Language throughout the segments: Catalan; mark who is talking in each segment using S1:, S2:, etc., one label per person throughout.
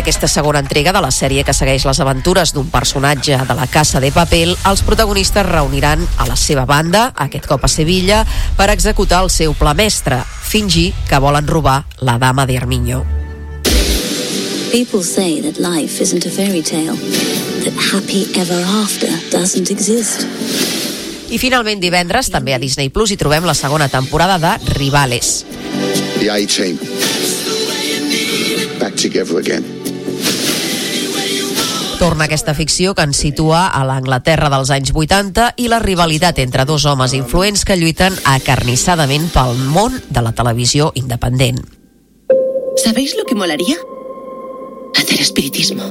S1: aquesta segona entrega de la sèrie que segueix les aventures d'un personatge de La Casa de Papel, els protagonistes reuniran a la seva banda, aquest cop a Sevilla, per executar el seu pla mestre, fingir que volen robar la dama de Armiño.
S2: People say that life isn't a fairy tale, that happy ever after doesn't exist.
S1: I finalment divendres, també a Disney Plus, hi trobem la segona temporada de Rivales.
S3: The A-Team. Back together again.
S1: Torna aquesta ficció que ens situa a l'Anglaterra dels anys 80 i la rivalitat entre dos homes influents que lluiten acarnissadament pel món de la televisió independent.
S4: ¿Sabéis lo que molaría? Hacer espiritismo.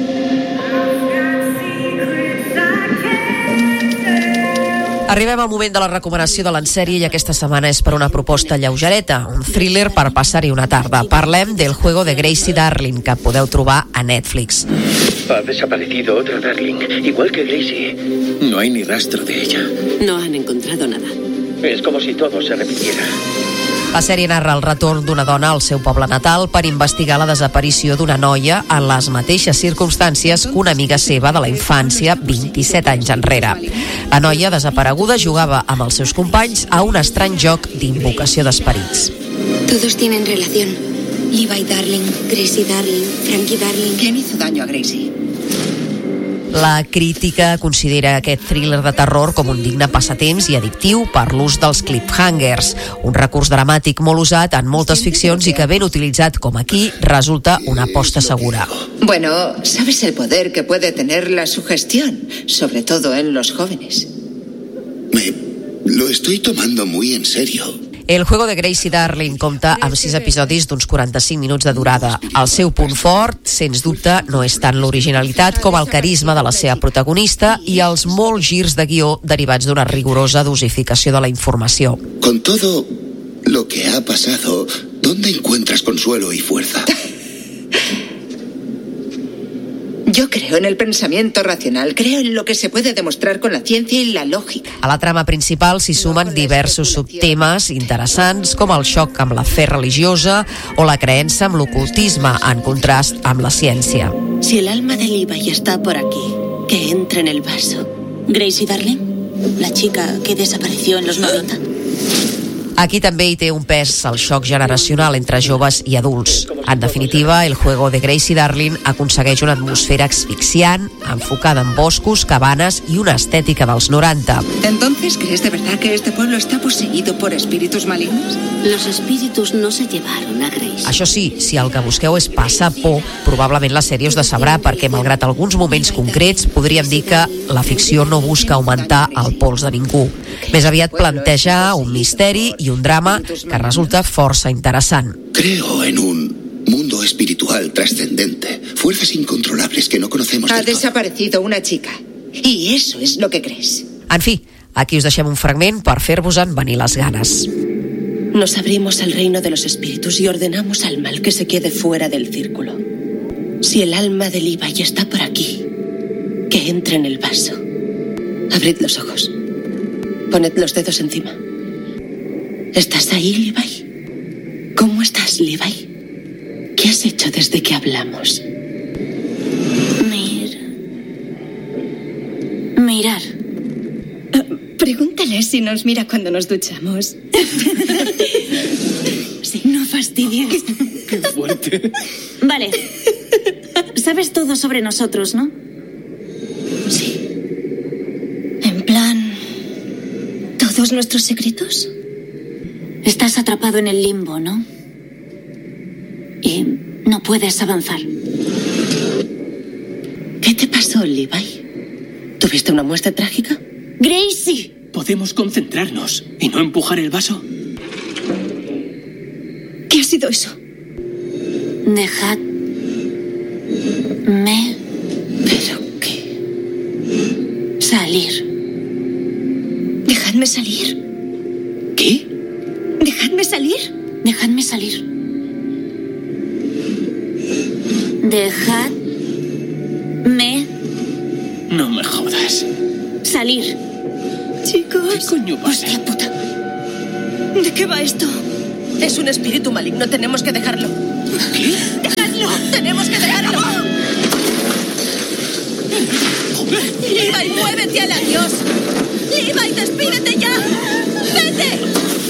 S1: Arribem al moment de la recomanació de l'ensèrie i aquesta setmana és per una proposta lleugereta, un thriller per passar-hi una tarda. Parlem del Juego de Gracie Darling, que podeu trobar a Netflix.
S5: Ha desaparecido otra Darling, igual que Gracie. No hay ni rastro de ella.
S4: No han encontrado nada.
S5: Es como si todo se repitiera.
S1: La sèrie narra el retorn d'una dona al seu poble natal per investigar la desaparició d'una noia en les mateixes circumstàncies que una amiga seva de la infància 27 anys enrere. La noia desapareguda jugava amb els seus companys a un estrany joc d'invocació d'esperits.
S6: Todos tienen relación. Levi Darling, Gracie Darling, Frankie Darling.
S4: ¿Quién hizo daño a Gracie?
S1: La crítica considera aquest thriller de terror com un digne passatemps i addictiu per l'ús dels cliffhangers, un recurs dramàtic molt usat en moltes ficcions i que ben utilitzat com aquí resulta una aposta segura.
S4: Bueno, ¿sabes el poder que puede tener la sugestión? Sobre todo en los jóvenes.
S3: Lo estoy tomando muy en serio.
S1: El Juego de Gracie Darling compta amb 6 episodis d'uns 45 minuts de durada. El seu punt fort, sens dubte, no és tant l'originalitat com el carisma de la seva protagonista i els molts girs de guió derivats d'una rigorosa dosificació de la informació.
S3: Con todo lo que ha pasado, ¿dónde encuentras consuelo y fuerza?
S4: Yo creo en el pensamiento racional, creo en lo que se puede demostrar con la ciencia y la lògica.
S1: A la trama principal s'hi sumen diversos subtemes interessants com el xoc amb la fe religiosa o la creença amb l'ocultisme, en contrast amb la ciència.
S7: Si el alma de Levi está por aquí, que entre en el vaso. Gracie Darling, la chica que desapareció en los 90.
S1: Aquí també hi té un pes el xoc generacional entre joves i adults. En definitiva, el Juego de Gracie Darling aconsegueix una atmosfera asfixiant, enfocada en boscos, cabanes i una estètica dels 90.
S4: ¿Entonces crees de verdad que este pueblo está poseído por espíritus malignos?
S7: Los espíritus no se llevaron a Gracie.
S1: Això sí, si el que busqueu és passar por, probablement la sèrie us decebrà perquè, malgrat alguns moments concrets, podríem dir que la ficció no busca augmentar el pols de ningú. Més aviat planteja un misteri i un drama que resulta força interessant.
S3: Creo en un mundo espiritual trascendente, fuerzas incontrolables que no conocemos del
S4: Ha
S3: todo.
S4: desaparecido una chica. Y eso es lo que crees.
S1: En fi, aquí us deixem un fragment per fer-vos-en venir les ganes.
S7: Nos abrimos al reino de los espíritus y ordenamos al mal que se quede fuera del círculo. Si el alma de Levi está por aquí, que entre en el vaso. Abrid los ojos. Poned los dedos encima. ¿Estás ahí, Levi? ¿Cómo estás, Levi? ¿Qué has hecho desde que hablamos?
S6: Mirar. Pregúntale si nos mira cuando nos duchamos.
S7: Sí, no fastidies.
S5: ¡Qué fuerte!
S7: Vale. Sabes todo sobre nosotros, ¿no?
S6: Sí. En plan, ¿todos nuestros secretos?
S7: Estás atrapado en el limbo, ¿no? Y no puedes avanzar.
S4: ¿Qué te pasó, Levi? ¿Tuviste una muerte trágica?
S7: ¡Gracie!
S5: ¿Podemos concentrarnos y no empujar el vaso?
S6: ¿Qué ha sido eso?
S7: Dejadme.
S4: ¿Pero qué?
S7: Salir.
S6: Dejadme salir.
S5: ¿Qué?
S6: Dejadme salir.
S7: Dejadme salir. Dejadme
S5: No me jodas.
S7: salir.
S6: Chicos.
S5: ¿Qué coño pasa?
S7: Hostia puta.
S6: ¿De qué va esto?
S4: Es un espíritu maligno, tenemos que dejarlo.
S5: ¿Qué?
S4: ¡Dejadlo! ¡Tenemos que dejarlo!
S6: Levi, muévete al adiós. Levi, despídete ya. ¡Vete!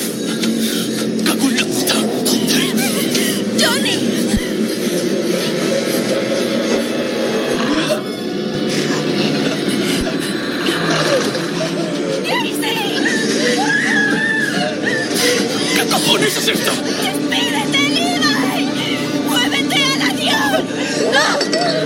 S6: ¡Johnny!
S5: ¿Qué cojones es esto?